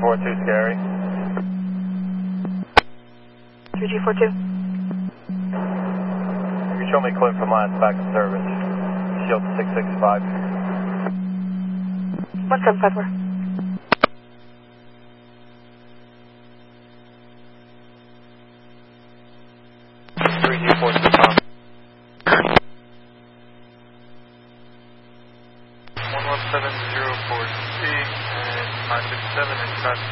3242 Scary. 3242. You can show me clear from last back in service. Shield 665. 1754. C and 567 and